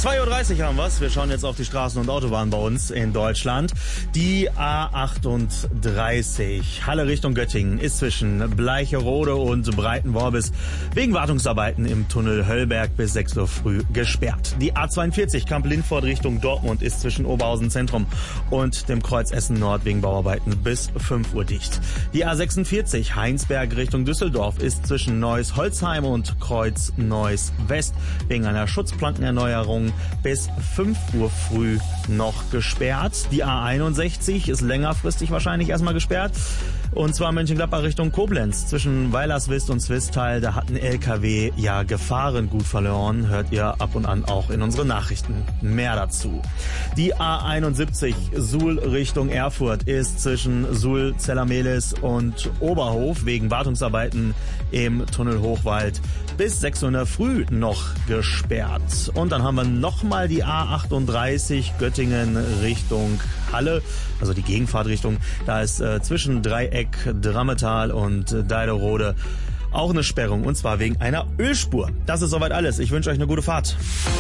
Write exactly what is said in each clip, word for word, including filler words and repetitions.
zwei Uhr dreißig haben wir's. Wir schauen jetzt auf die Straßen und Autobahnen bei uns in Deutschland. Die A achtunddreißig, Halle Richtung Göttingen, ist zwischen Bleicherode und Breitenworbis wegen Wartungsarbeiten im Tunnel Höllberg bis sechs Uhr früh gesperrt. Die A zweiundvierzig, Kamp-Lindfort Richtung Dortmund, ist zwischen Oberhausen Zentrum und dem Kreuz Essen Nord wegen Bauarbeiten bis fünf Uhr dicht. Die A sechsundvierzig, Heinsberg Richtung Düsseldorf, ist zwischen Neuss-Holzheim und Kreuz Neuss West wegen einer Schutzplankenerneuerung bis fünf Uhr früh noch gesperrt. Die A einundsechzig ist längerfristig wahrscheinlich erstmal gesperrt. Und zwar Mönchengladbach Richtung Koblenz. Zwischen Weilerswist und Swistal, da hat ein L K W ja Gefahrengut verloren. Hört ihr ab und an auch in unseren Nachrichten mehr dazu. Die A einundsiebzig, Suhl Richtung Erfurt, ist zwischen Suhl, Zellermehlis und Oberhof wegen Wartungsarbeiten im Tunnel Hochwald bis sechs Uhr in der Früh noch gesperrt. Und dann haben wir nochmal die A achtunddreißig, Göttingen Richtung Halle, also die Gegenfahrtrichtung. Da ist äh, zwischen Dreieck, Drammetal und äh, Deiderode auch eine Sperrung, und zwar wegen einer Ölspur. Das ist soweit alles. Ich wünsche euch eine gute Fahrt.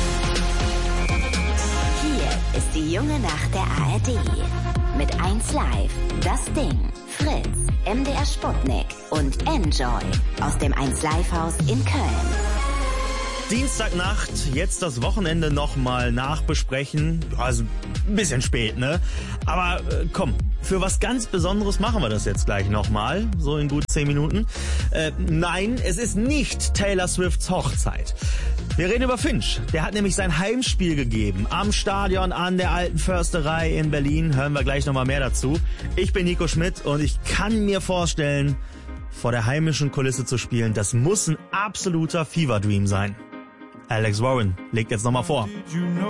Hier ist die junge Nacht der A R D. Mit eins Live, Das Ding, Fritz, M D R Sputnik und Enjoy aus dem eins Live Haus in Köln. Dienstagnacht, jetzt das Wochenende nochmal nachbesprechen. Also ein bisschen spät, ne? Aber äh, komm, für was ganz Besonderes machen wir das jetzt gleich nochmal, so in gut zehn Minuten. Äh, nein, es ist nicht Taylor Swifts Hochzeit. Wir reden über Finch. Der hat nämlich sein Heimspiel gegeben am Stadion an der Alten Försterei in Berlin. Hören wir gleich nochmal mehr dazu. Ich bin Nico Schmidt und ich kann mir vorstellen, vor der heimischen Kulisse zu spielen, das muss ein absoluter Fever Dream sein. Alex Warren legt jetzt nochmal vor.